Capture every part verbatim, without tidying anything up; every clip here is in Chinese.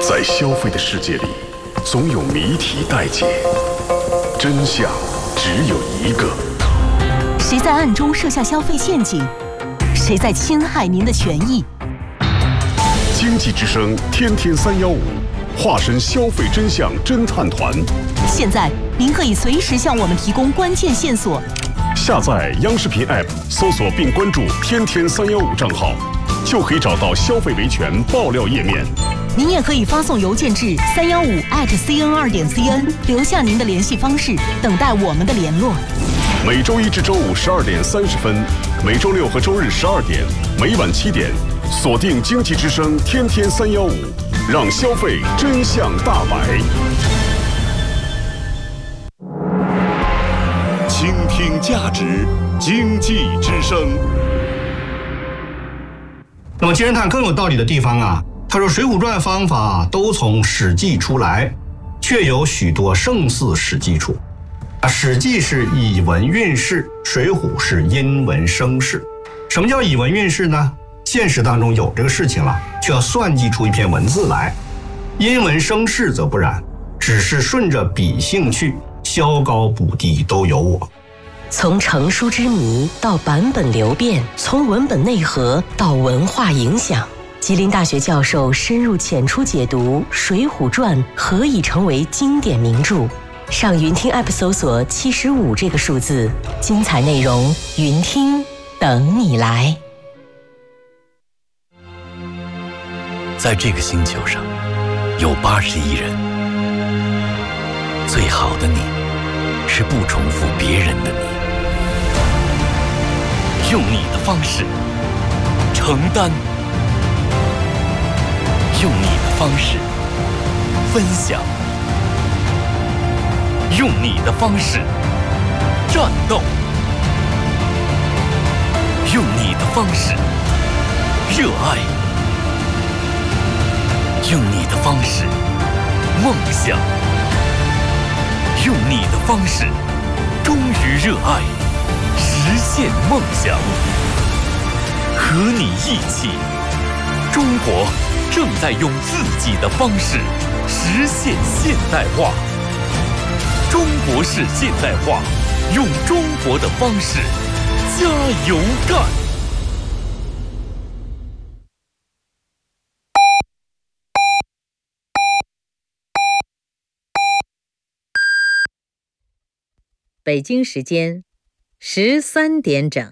在消费的世界里，总有谜题待解，真相只有一个。 谁在暗中设下消费陷阱？谁在侵害您的权益？ 经济之声天天三幺五，化身消费真相侦探团。 现在您可以随时向我们提供关键线索。 下载央视频 App， 搜索并关注天天三幺五账号，就可以找到消费维权爆料页面。 您也可以发送邮件至三幺五 at cn 二点 cn， 留下您的联系方式，等待我们的联络。 每周一至周五十二点三十分，每周六和周日十二点，每晚七点，锁定经济之声天天三幺五，让消费真相大白。倾听价值，经济之声。 那么金人探更有道理的地方啊，他说《水浒传》方法都从《史记》出来，却有许多胜似《史记》处。啊，《史记》是以文运势，《水浒》是因文生事。什么叫以文运势呢？现实当中有这个事情了，却要算计出一篇文字来。因文生事则不然，只是顺着笔性去，削高补低都有我。 从成书之谜到版本流变，从文本内核到文化影响，吉林大学教授深入浅出解读《水浒传》何以成为经典名著。上云听 App 搜索七十五这个数字，精彩内容云听等你来。 在这个星球上有八十亿人，最好的你是不重复别人的你，用你的方式承担，用你的方式分享，用你的方式战斗，用你的方式热爱，用你的方式梦想，用你的方式忠于热爱，实现梦想。和你一起，中国正在用自己的方式实现现代化。中国式现代化，用中国的方式加油干！ 北京时间十三点整。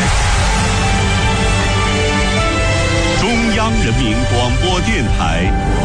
中央人民广播电台。